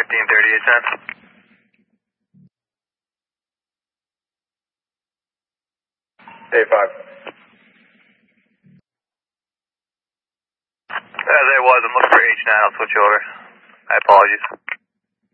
153810. Day 5. As I was, I'm looking for H9, I'll switch over. I apologize.